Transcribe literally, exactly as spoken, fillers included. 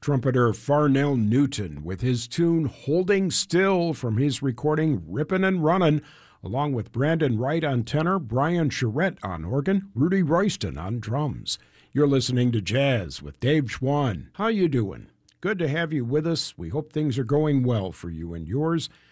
Trumpeter Farnell Newton with his tune Holding Still from his recording Rippin' and Runnin', along with Brandon Wright on tenor, Brian Charette on organ, Rudy Royston on drums. You're listening to Jazz with Dave Schwann. How you doing? Good to have you with us. We hope things are going well for you and yours.